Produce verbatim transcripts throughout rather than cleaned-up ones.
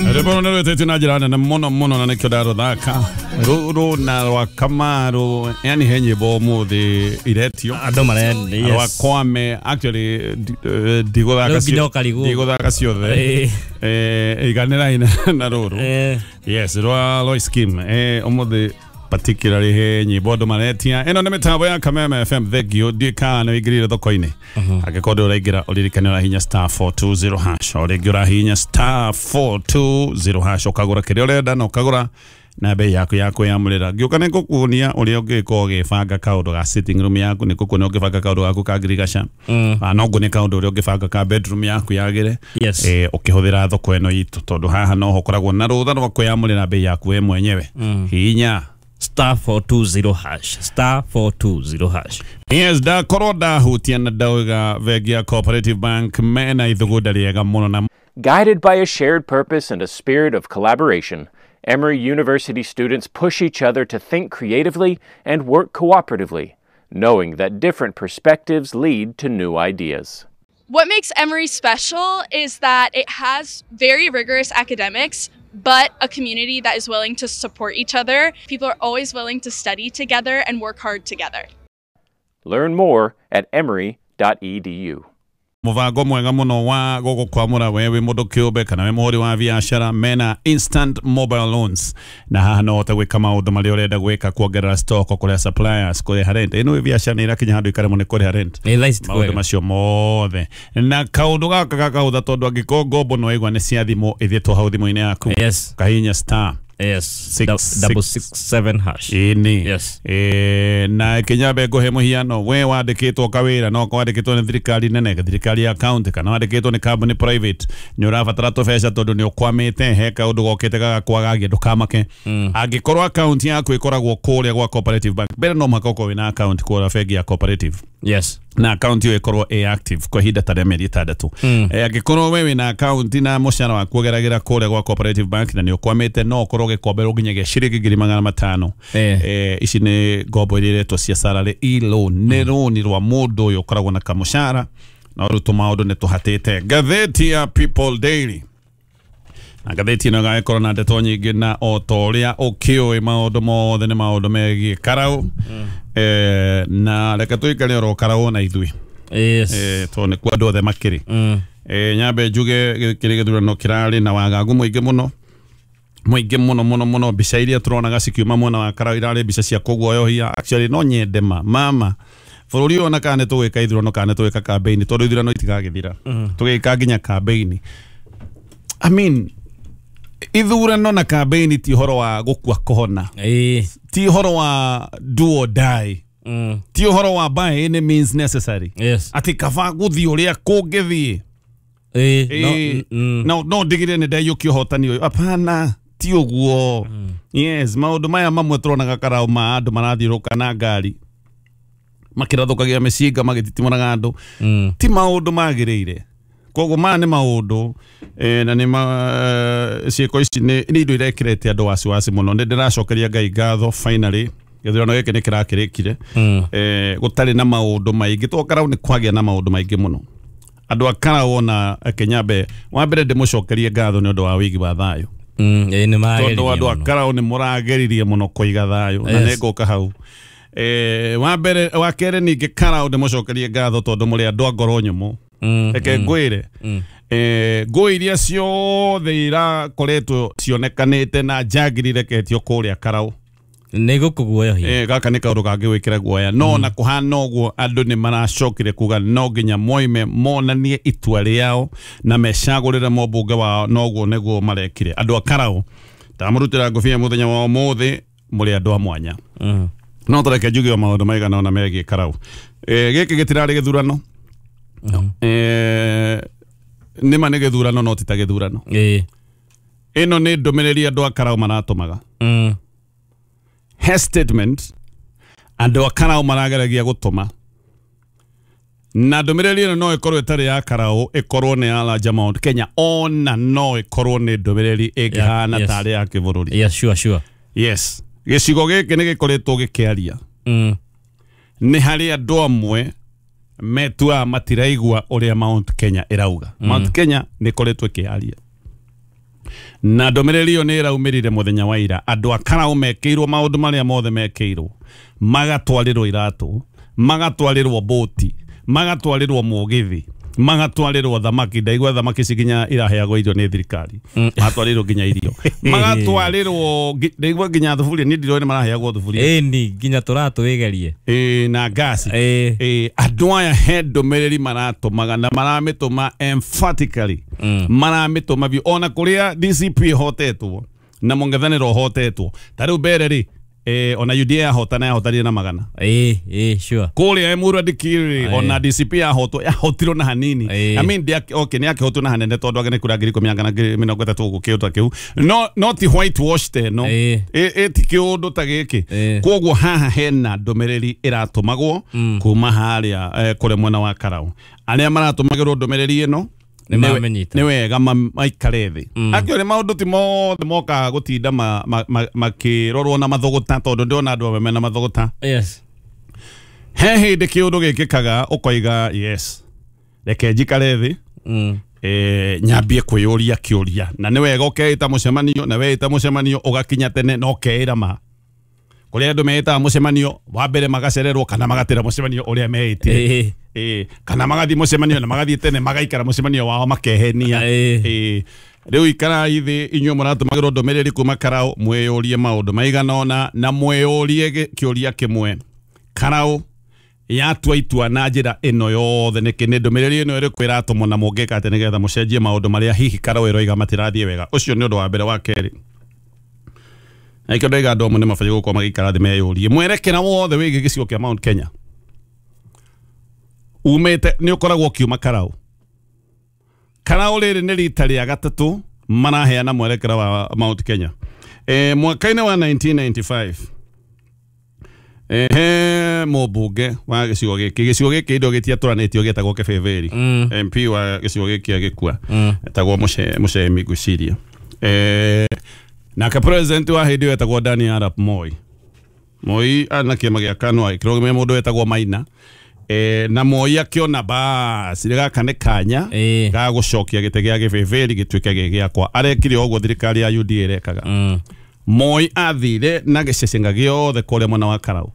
Rebono nero tete na jirana na mono mono na nekyo daro daka. Ro na wa kamaro yani henye bo mo de iretio. Adomare yes. Wa kwame actually digo da kasio. Digo da kasio de. Eh iganera ina na roro. Yes, ro lo scheme. Eh omo de particularly henye bodo manetia. Eno ne metabo ya Kameme F M thegio dika na igrira dokoine. Agekodo regira olirikanira hinya star four two zero hash. Oregira hinya star four two zero hash okagura kire orenda no kagura na bei yako yako ya mulira. Giukane kukunia uri ogiko gifanga kaundo ga sitting room yaku ni kukunia ogifanga kaundo gaku ka agriculture. No ngune kaundo uri ogifanga ka bedroom yaku yagire. Yes. Eh ukihudira thoko eno itu tondu haha no hokoragwo na rutha rwa kuyamulira bei yaku we mwenyewe. Hinya star four two zero hash star four two zero hash. Yes, da koroda hutiana dauga Vegia Cooperative Bank mena ithuguda riega muno na. Guided by a shared purpose and a spirit of collaboration, Emory University students push each other to think creatively and work cooperatively, knowing that different perspectives lead to new ideas. What makes Emory special is that it has very rigorous academics, but a community that is willing to support each other. People are always willing to study together and work hard together. Learn more at emory dot e d u. Muvago mwega muno wa gogo kwamura wewe mundu kiube kana we muhuri wa biashara mena instant mobile loans na haha no ta gwika maundu mari urenda gwika kuongerera stock kuri suppliers kuri rent ino biashara ni rakinya handu ikare muno kuri rent maundu macio mothe na kaundu gaka gakautha tondu angiko mbo no igwa ni cia thimu ithitwo hau thimu-ini yaku yes kahinya star yes six, double six seven hash ini yes eh na kinyabe gohe muhiano we wandikitwo kawira no kwandikitwo ni thirikari nene thirikari account kana wandikitwo ni company private ni urabatara to feca tondu ni ukwamite he kaundu gokite gagakwaga ndukamake angikorwo account yaku ikoragwo kuria gwa Cooperative Bank bere no makoko wina account kwa fegi ya Cooperative yes na account yo ikorwo e active kwa hinda tare meri itandatu eh agikorwo wewe na account na mushara wa kugeragera kuria gwa Cooperative Bank na ni ukwamite no korwo gikombe ginyege shiringi ngiri magana matano eh ici ni ngombo ireretwo cia salary e-loan ne roni rwa mundu uyu koragwo na kamushara na ruto maundu ne tuhatite gatheti ya People Daily na gatheti no ga korona ndeto nyingi na otoria ukioi maundu mothe ne maundu megi karau eh na reka tuikare ro karau na ithui yes eh to ne kwa ndothe makiri eh nyambe njuge kiri githurano kirari na wagagu muingi muno muingi muno muno muno bica iria turona gacikiuma mwena wa karau irari bica cia kuguoyohia actually no nyendema mama bururi ona kana tugika ithurano kana tugika campaign tondu ithurano itigagithira tugika nginya campaign I mean ithurano na campaign ti horo wa gukua kohona eh ti horo wa do or die mm. ti horo wa by any means necessary yes ati kava guthi uria kungithie eh, eh no mm. no no digire ne dai yukio hotani uyu apana ti uguo mm. yes maundu maya mamwe turonaga karau ma andu marathiruka na ngari makirathukagia meciga magititimuraga andu mm. ti maundu magirire kogo mane maundu eh na ni ma ciiko ici ni ni indo irekirete andu wasiwasi muno ndi ndiracokeria ngai ngatho finally githurano giki ni kirakirikire mm. eh gutari na maundu maingi twakara ni kwagia na maundu maingi muno andu akara wona akenyambe wa mbere ndimucokerie ngatho ni undu wa wigi wa thayo mm eh ni mageririe tondu andu akara ni murageririe muno kuiga thayo na nengoka hau eh wa mbere wa kere ni ngikara ndimucokerie ngatho tondu muri andu angoro nyumu mm, eke ngwire mm. eh ngo iria ciothe ira koretwo cionekanite na njagirire ketio kuria karau nego kuguoyohia eh gaka ni kaundu kangi wikira guoya no mm. na kuhana uguo andu ni maracokire kuga no nginya moime monanie itua riao na mecagurire mobunge wa noguo neguo marekire andu akarau tamurutira ngofia muthenya wa muthi muri andu a mwanya mm. no tureke njuge maundu maigana ona megie karau eh giki gitirari githurano mm. eh nima ne githurano no tita githurano eh ino ni ndumiriri andu akarau maratumaga mm. he statement andu akarau marageragia gutuma na ndumiriri ino no ikorwo itari ya karau ikorwo ni ya large amount Kenya ona no ikorwo ni ndumiriri igihana yes. tari ya kibururi yes sure sure yes gicigo giki ni gikoretwo gikiaria mm. ni hari andu amwe metua matiraigua uria Mount Kenya irauga mm. Mount Kenya ni koretwo kiaria na ndomereri yo nira umirire muthenya wa ira andu akara umekeirwo maundu maria mothe mekeirwo magatwarirwo iratu magatwarirwo boti magatwarirwo mugithi magatwarirwo thamaki ndaigwa thamaki ciginya iraheagwo irio ni thirikari matwarirwo ginya irio magatwarirwo ndaigwa ginya thufuria ni ndiro ni maraheagwo thufuria eh ni ginya turatu wigerie eh na gasi eh eh andu aya he ndomereri maratumaga na maramituma emphatically maramituma bi ona kuria D C P hotetwo na mungethaniro hotetwo tariu bereri eh ona U D A hotana ya hotari na magana eh eh sure kuria emuru dikiri ona D C P ya hoto ya hotiro na hanini I mean dia okay ni yake hoto na hanene tondu agene kura ngiri komyanga na ngiri mino gweta tugu kiuta kiu no not whitewash te no eh eh ti kiundu ta giki koguo haha hena ndomereri iratumagwo kuma haria kure mwena wa Karau aria maratumagirwo ndomereri ino ni wega maikare thi akio maundu ti mothe moka gutinda makirorwo na mathuguta tondu ndiona andu amwe mena mathuguta yes he hindi kiundu gikikaga ukoiga yes reke njikare thi eh nyambie kwiyuria kiuria na ni wega ukeita mucemanio na weita mucemanio ugakinya tene no keira ma kuria andu meita mucemanio wa mbere magacererwo kana magatira mucemanio uria meitire eh kana magathi mucemanio na magathi tene magaikara mucemanio wao makehenia eh riu ikara ithi inyo muratumagirwo ndomereri kuma Karau mweyurie maundu maiganona na mweyurie kiuria kimwe Karau yatua itua na njira ino yothe niki ni ndomereri ino iri kwira atumo na mungeka ati nigetha mucenjie maundu maria hihi Karau iroiga matirathie wega ucio ni undu wa mbere wa keri Aiko ndaiga andu amwe nimabataire gukorwo magikara thi meyurie mwerekera wothe wigi gicigo kia Mount Kenya umete ni ukoragwo kiuma Karau Karau riri ni rita ria gatatu maraheana mwerekera wa Mount Kenya eh mwaka-ini wa nineteen ninety-five eh mubunge wa gicigo giki gicigo giki ndo gitiaturanitio getagwo Kebeberi M P wa gicigo giki agikua etagwo Muce Muce Miguciria eh na ka president wa hindi wetagwo Daniel Arap Moi Moi ana kiama gia KANU aikiro me mundu wetagwo Maina eh na Moi akiona ba siriga kane kanya ga gucokia gite gia Kebeberi gituike giakwa arekire ogwo thirikari ya U D A rekaga Moi athire na gicecenga giothe kore mwana wa Karau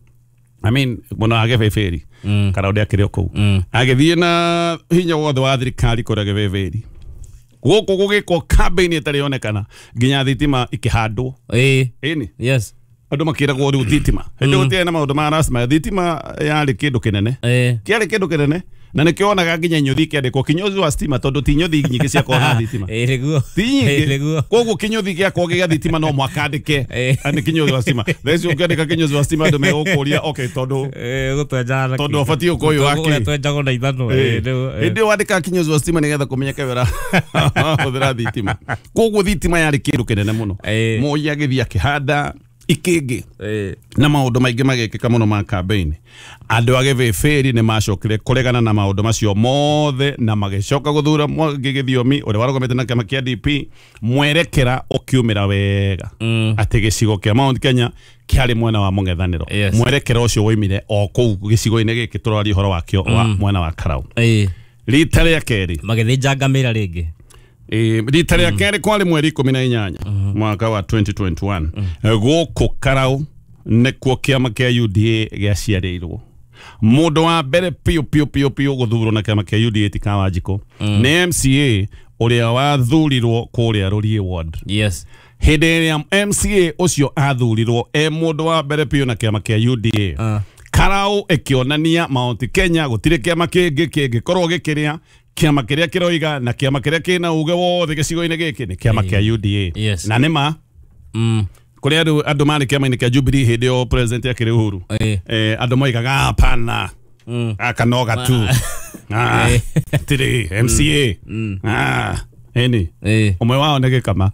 I mean mwana wa Kebeberi Karau ndakire kou agithie na hinya wothe wa thirikari kore Kebeberi Goko gugiko campaign etari onekana ginya thitima ikihandwo eh ini yes andu makira go ru thitima hende gutie na maundu ma rasma thitima yari kindu kinene eh kiari kindu kinene na nikionaga ginya nyuthi kiandikwo kinyozi wa stima tondu ti nyuthi nyingi cia kona thitima eh reguo eh reguo koguo kinyothi gia kwa gia thitima no mwaka andike andi kinyozi wa stima thesi ukiandika kinyozi wa stima andu megukuria okay tondu eh gutwenjana tondu afati ukoyo wake twenjago na ithano eh hindi wandika kinyozi wa stima nigetha kumenyeka wera uthira thitima koguo thitima yari kindu kinene muno Moi agithia kihanda ikingi eh na maundu maingi magekeka muno ma campaign andu a Kebeberi ni macokire kuregana na maundu macio mothe na magicoka guthura gigithiomi uri warugomete na kiama kia D P mwerekera ukiumira wega ati gicigo kia Mount Kenya kiari mwena wa mungethaniro mwerekera ucio woimire o kou gicigo-ini giki turari horo wakio wa mwena wa Karau eh rita ria keri magithinja ngamira ringi eh rita ria keri kwari mweri kumi na inyanya mwaka wa twenty twenty-one guku Karau nikuo kiama kia U D A giaciarirwo mundu wa mbere pio pio pio pio guthurwo na kiama kia U D A ti Kawanjiko ni M C A uria wathurirwo kuria Rurii ward yes hindi ya M C A ucio athurirwo e mundu wa mbere pio na kiama kia U D A Karau ekionania Mount Kenya gutire kiama kingi kingikorwo gikiria kiama kiria kiroiga na kiama kiria kina uge wothe gicigo-ini giki ni kiama kia U D A na nima mm kuri andu andu mari kiama-ini kia Jubilee hindi o president akiri Uhuru eh andu moigaga hapana akanoga tu ah tiri M C A ah eni umwe wao ndege kama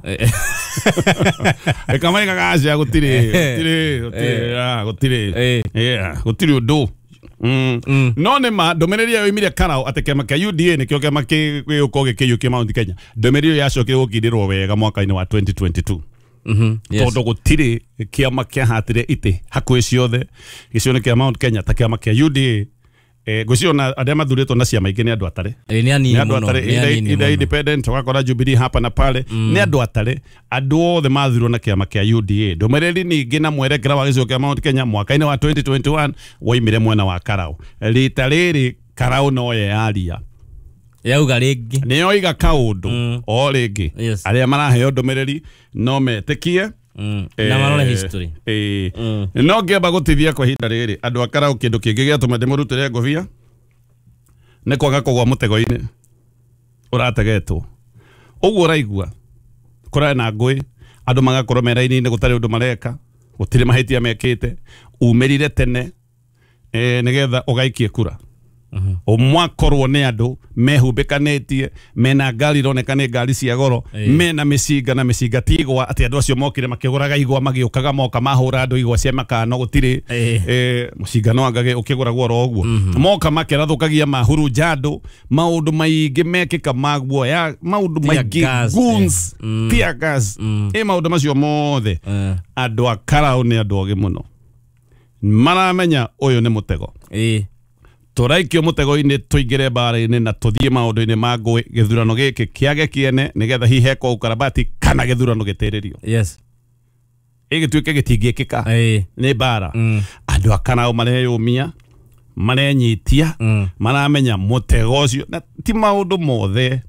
e kama igaga acia gutiri gutiri gutiri ah gutiri eh gutiri undu Mm. Mm. No ne ma ndomereri yo imire Karau atekema kia U D A ni kio kema ki uko gikiyukia kia Mount Kenya ndomereri yacokire gukindirwo wega mwaka-ini wa twenty twenty-two mhm yes tondu gutiri kiama kia hatire ite hakuhi ciothe gicione kia Mount Kenya ta kiama kia U D A eh gucio na arĩa mathuritwo na ciama ingĩ nĩ andũ atare nĩ anini mũno nĩ independent wakora Jubilee hapa na pale nĩ andũ atare andũ othe mathurwo na kĩama kĩa U D A ndũmĩrĩri ningĩ na mwerekera wa gĩcigo kĩa Mount Kenya mwaka-inĩ wa twenty twenty-one woimire mwena wa Karau rita rĩrĩ Karau no ye yaria yauga rĩngĩ nĩ oiga kaũndũ o rĩngĩ arĩa maraheo ndũmĩrĩri no metĩkie na marore history eh no ngĩamba gũtithia kwa ihinda rĩrĩ andũ a Karau kĩndũ kĩngĩ gĩatũma ndĩmũrutĩre ngũbia nĩ kwaga kũgwa mũtego-inĩ ũrategetwo ũguo ũraigua kũrarĩ na ngũĩ andũ magakorwo mera-inĩ gũtarĩ ũndũ mareka gũtirĩ mahĩtia mekĩte umĩrire tene eh nĩgetha ũgaikie kura omwakorwo nĩ andũ mehumbĩkanĩtie mena ngari ironeka nĩ ngari cia goro mena mĩcinga na mĩcinga tigwa atĩ andũ acio mokire makĩgũraga igwa magĩũkaga moka mahũra andũ igwa cia makano gũtirĩ eh mũcinga no angage ũkĩgũragwo oro ũguo moka makĩrathũkagia mahurunja andũ maũndũ maingĩ mekĩka maguo ya maũndũ maingĩ goons tear gas ĩ maũndũ macio mothe andũ a Karau nĩ andũ ogĩ mũno maramenya ũyũ nĩ mũtego ĩ tũraikio mũtego-inĩ tũingĩre mbara-inĩ na tũthiĩ maũndũ-inĩ ma ngũĩ gĩthurano gĩkĩ kĩage kĩene nĩgetha hiheko ũkarabati kana gĩthurano gĩtĩrĩrio yes ĩgĩtuĩke gĩtingĩkĩka nĩ mbara andũ a Karau mareyũmia marenyitia maramenya mũtego ũcio na ti maũndũ mothe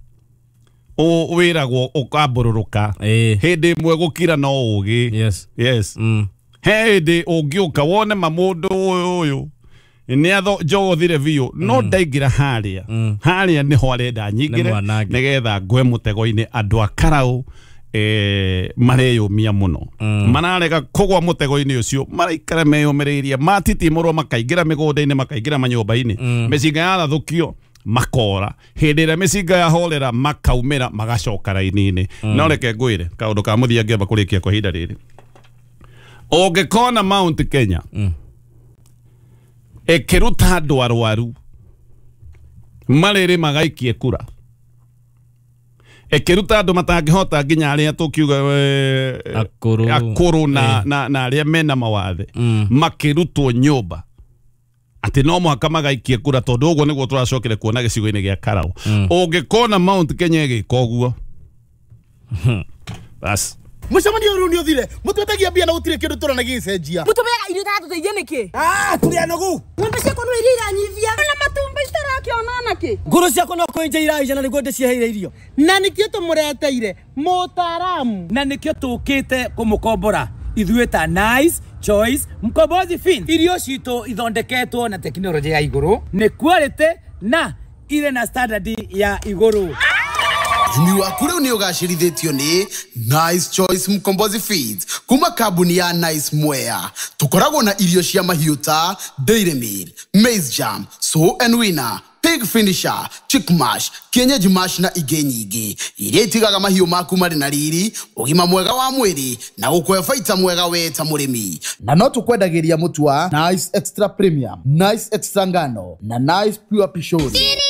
wĩragwo ũkambũrũrũka hĩndĩ ĩmwe gũkira no ũgĩ yes yes hĩndĩ ũngĩũka wone mamũndũ ũyũ nĩ atho njogothire biũ no ndaingĩra harĩa harĩa nĩho arenda nyingĩre nĩgetha ngwe mũtego-inĩ andũ a Karau eh mareyũmia mũno mararega kũgwa mũtego-inĩ ũcio maraikara meyũmĩrĩirie matitimũrwo makaingĩra mĩgũnda-inĩ makaingĩra manyũmba-inĩ mĩcinga yarathũkio makora hĩndĩ ĩrĩa mĩcinga yahorera makaumĩra magacoka raini-inĩ no reke ngwĩre kaũndũ ka mũthia ngĩamba kũrĩkia kwa ihinda rĩrĩ ũngĩkona Mount Kenya ekiruta andũ arwaru marĩrĩ magaikie kura ekiruta andũ matangĩhota nginya arĩa tũkiuga akũrũ na na na arĩa mena mawathe makĩrutwo nyũmba atĩ no mũhaka magaikie kura tondũ ũguo nĩguo tũracokere kuona gĩcigo-inĩ gĩa Karau ũngĩkona Mount Kenya ĩgĩka ũguo bas Mũcemanio rũu nĩ ũthire mũtwetagia mbia na gũtirĩ kĩndũ tũrona gĩcenjia mũtũmega irio tatũteithie nĩkĩ ah tũrĩa nogu ng'ombe ciakwa no iria iranyithia na matumba itarakĩona nakĩ ngũrũ ciakwa no kwenja iraica na nĩguo ndĩcieheire irio na nĩkĩo tũmũreteire mũtaaramu na nĩkĩo tũkĩte kũmũkombora ithuĩ ta Nice Choice Mkombozi Feeds irio citũ ithondeketwo na tekinoronjĩ ya igũrũ nĩ quality na ire na standard ya igũrũ Imi waku rĩu nĩ ũgacĩrithĩtio nĩ Nice Choice Mkombozi Feeds kuma kambuni ya Nice Mwea tũkoragwo na irio cia mahiũ ta Dairy Meal, Maize Jam, Sow and Winner, Pig Finisher, Chick Mash, Kienyeji Mash na ingĩ nyingĩ iria itigaga mahiũ maku marĩ na riri ũgima mwega wa mwĩrĩ na gũkũhe baita mwega we ta mũrĩmi na no tũkwendagĩria mũtu wa Nice Extra Premium, Nice Extra Ngano na Nice Pure Pishori.